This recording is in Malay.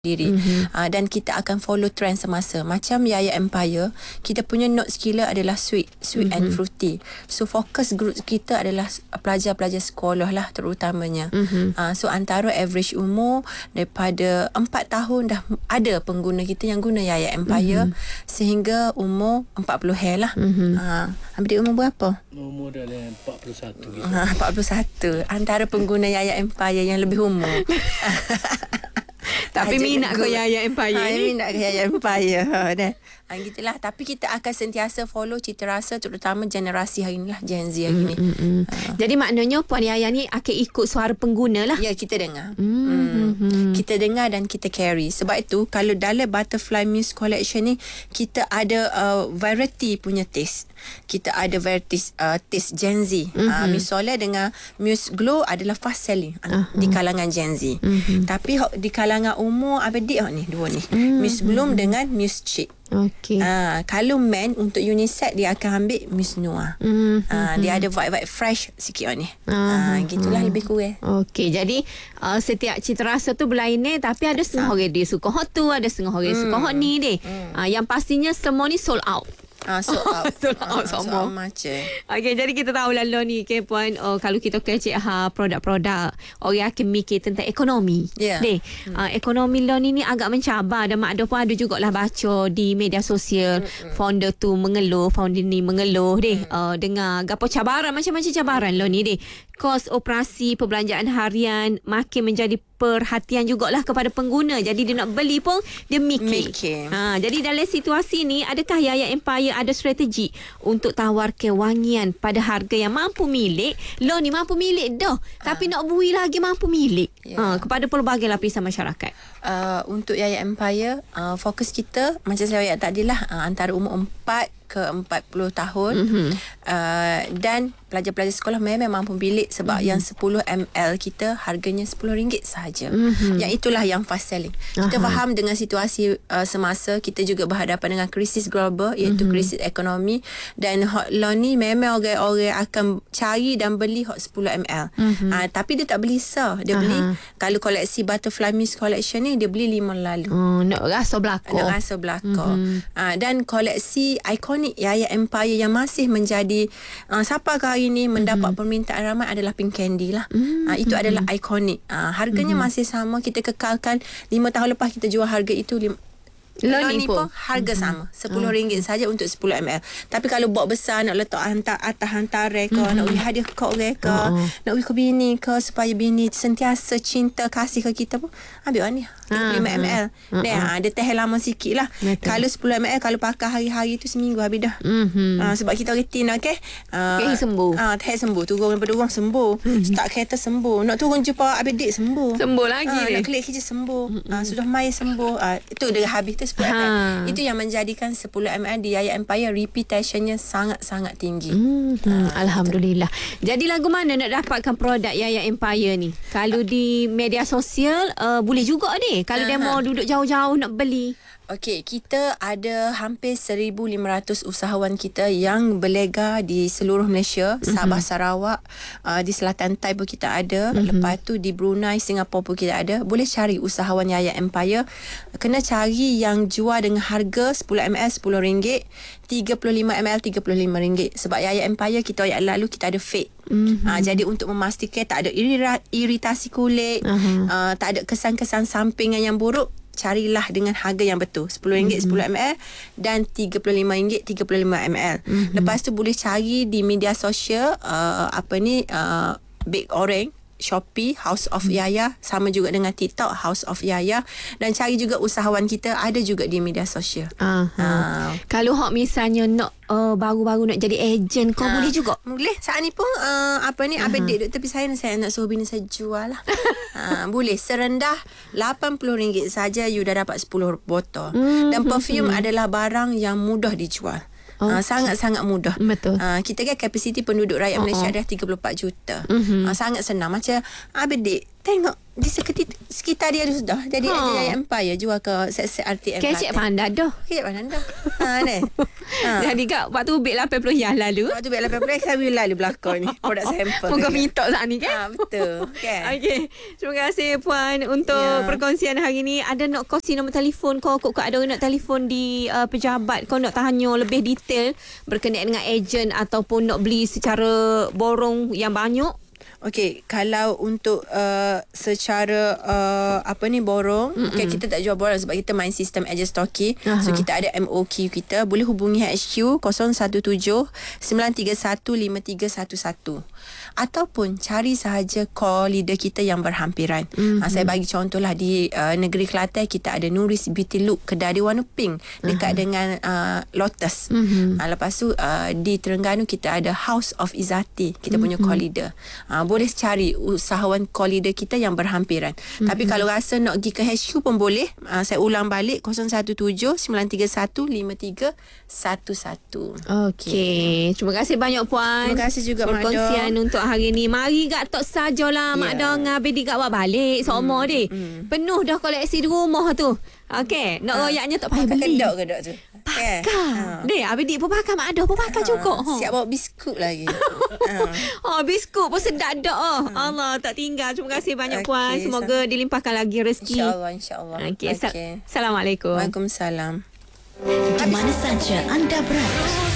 diri. Dan kita akan follow trend semasa. Macam Yaya Empire, kita punya notes killer adalah sweet and fruity. So fokus group kita adalah pelajar-pelajar sekolah lah terutamanya. So antara average umur daripada 4 tahun dah ada pengguna kita yang guna Yaya Empire sehingga umur 40 hair lah. Abang umur berapa? Umur dalam 41 gitu. 41. Antara pengguna Yaya Empire yang lebih umur. Tapi minat kau Yaya Empire ni. Minat ke Yaya Empire. Dah. Gitulah. Tapi kita akan sentiasa follow cita rasa terutama generasi hari ni lah, Gen Z hari ni. Jadi maknanya Puan Yaya ni akan ikut suara pengguna lah. Ya, kita dengar. Kita dengar dan kita carry. Sebab itu kalau dalam Butterfly Muse Collection ni kita ada variety punya taste. Kita ada variety taste Gen Z. Misalnya dengan Muse Glow adalah fast selling di kalangan Gen Z. Tapi di kalangan umur adik ni dua ni. Muse Bloom dengan Muse Chic. Okey. Kalau men untuk unisex dia akan ambil Miss Noah. Dia ada vibe fresh sikit ni. Gitulah lebih kurang. Okey, jadi setiap cita rasa tu berlainan tapi ada setengah orang dia suka hot tu, ada setengah orang suka hot ni deh. Yang pastinya semua ni sold out. Sold out. Sold out semua. Macam. Okey, jadi kita tahu lah ni ke Puan, kalau kita kecek produk-produk orang akan mikir tentang ekonomi. Deh. Ekonomi lo ni agak mencabar dan Mak Doh pun ada jugalah baca di media sosial founder tu mengeluh, founder ni mengeluh deh dengan gapo cabaran, macam-macam cabaran lo ni deh. Kos operasi perbelanjaan harian makin menjadi perhatian jugalah kepada pengguna. Jadi dia nak beli pun dia mikir. Jadi dalam situasi ni adakah Yaya Empire ada strategi untuk tawarkan wangian pada harga yang mampu milik? Lo ni mampu milik dah, tapi nak bui lagi mampu milik kepada pelbagai lapisan masyarakat. Untuk Yaya Empire, fokus kita macam saya ayat tadi lah, antara umur 4 ke 40 tahun. Dan pelajar-pelajar sekolah memang mampu bilik sebab yang 10 ml kita harganya RM10 sahaja. Yang itulah yang fast selling. Kita faham dengan situasi semasa kita juga berhadapan dengan krisis global, iaitu krisis ekonomi, dan hot loan ni memang orang-orang akan cari dan beli hot 10 ml. Tapi dia tak beli sah. Dia beli, kalau koleksi Butterfly Muse Collection ni dia beli 5 lalu. Nak rasa belakang. Nak rasa belakang. Dan koleksi ikonik Yaya Empire yang masih menjadi siapa hari ini mendapat permintaan ramai adalah Pink Candy lah. Itu adalah ikonik. Harganya masih sama, kita kekalkan. 5 tahun lepas kita jual harga itu Loni pun harga sama RM10 saja untuk 10 ml. Tapi kalau buat besar, nak letak hantar ke, nak beri hadiah ke orang ke, nak beri ke bini ke, supaya bini sentiasa cinta kasih ke kita pun, ambil ni 25 ml. Dia tahan lama sikit lah. Kalau 10 ml kalau pakai hari-hari tu seminggu habis dah. Sebab kita rutin sembuh. Tahan sembuh, turun daripada rumah sembuh, start kereta sembuh, nak turun jumpa adik sembuh lagi nak kelik kerja sembuh, sudah mai sembuh. Itu dia habis tu 10 ml. Itu yang menjadikan 10 ml di Yaya Empire reputationnya sangat-sangat tinggi. Alhamdulillah. Jadi lagu mana nak dapatkan produk Yaya Empire ni? Kalau di media sosial boleh juga deh. Kalau demo duduk jauh-jauh nak beli. Okey, kita ada hampir 1,500 usahawan kita yang berlega di seluruh Malaysia, Sabah, Sarawak, di Selatan Thai pun kita ada, lepas tu di Brunei, Singapura pun kita ada. Boleh cari usahawan Yaya Empire. Kena cari yang jual dengan harga 10 ml RM10, 35 ml RM35. Sebab Yaya Empire kita ayat lalu kita ada fake. Jadi untuk memastikan tak ada iritasi kulit, tak ada kesan-kesan sampingan yang buruk, carilah dengan harga yang betul, RM10 10 ml dan RM35 35 ml. Lepas tu boleh cari di media sosial Big Orange, Shopee, House of Yaya, sama juga dengan TikTok, House of Yaya, dan cari juga usahawan kita ada juga di media sosial. Kalau hok misalnya nak baru-baru nak jadi ejen, kau boleh juga? Boleh. Saat ni pun abang dek tepi saya nak suruh bini saya jual lah. Boleh. Serendah RM80 saja you dah dapat 10 botol. Dan perfume adalah barang yang mudah dijual. Sangat-sangat mudah. Betul. Kita kan kapasiti penduduk rakyat Malaysia adalah 34 juta. Sangat senang. Macam abang dek tengok di sekitar dia sudah. Jadi ada Empire jual ke set-set RTM. Kecek pandai dah. Kecek pandai dah. Ni. Jadi kat waktu ubik 80 yang lalu. Waktu ubik 80 kami lalu belakang ni. Produk sampel. Moga minta saat ni kan. Betul. Okay. Okey. Terima kasih Puan untuk perkongsian hari ni. Ada nak kongsi nombor telefon kau ada nak telefon di pejabat kau nak tanya lebih detail berkenaan dengan ejen ataupun nak beli secara borong yang banyak? Okey, kalau untuk secara borong, okay, kita tak jual borong sebab kita main sistem agent stocky. So kita ada MOQ kita, boleh hubungi HQ 017-931-5311 ataupun cari sahaja call leader kita yang berhampiran. Saya bagi contohlah di negeri Kelantan kita ada Nuris Beauty Look, kedai dia warna pink dekat dengan Lotus. Lepas tu di Terengganu kita ada House of Izzati, kita punya call leader. Boleh cari usahawan call leader kita yang berhampiran. Tapi kalau rasa nak pergi ke HQ pun boleh. Saya ulang balik 017-931-5311. Okey. Terima kasih banyak Puan. Terima kasih juga Mak Doh. Perkongsian untuk hari ni. Mari kat tok sajalah Mak Doh dengan Abedi kat awak balik seumur deh. Penuh dah koleksi di rumah tu. Okey, nak royaknya tak payah beli. Kedok kedok tu. Pakar. Deh, Abedi pun pakar Mak Doh pun pakar juga. Siap bawa biskut lagi. Biskut pun sedap dah. Allah tak tinggal. Terima kasih banyak Puan. Semoga dilimpahkan lagi rezeki. InsyaAllah. Okey. Assalamualaikum. Waalaikumsalam. Di mana saja anda berada,